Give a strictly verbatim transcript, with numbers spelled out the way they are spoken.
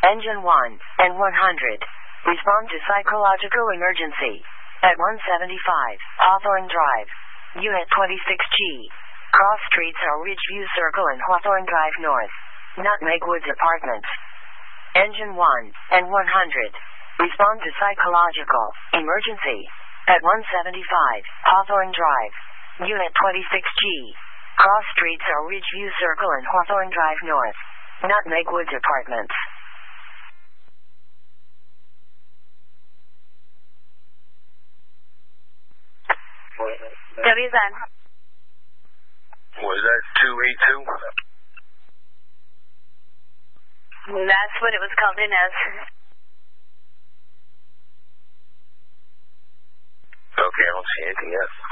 Engine one and one hundred. Respond to psychological emergency. At one seventy-five, Hawthorne Drive. Unit twenty-six G. Cross streets are Ridgeview Circle and Hawthorne Drive North. Nutmeg Woods Apartments. Engine one and one hundred. Respond to psychological emergency. At one seventy-five, Hawthorne Drive. Unit twenty-six G. Cross streets are Ridgeview Circle and Hawthorne Drive North. Nutmeg Woods Apartments. W Z. Was that two eight two? That's what it was called in as. Okay, I don't see anything else.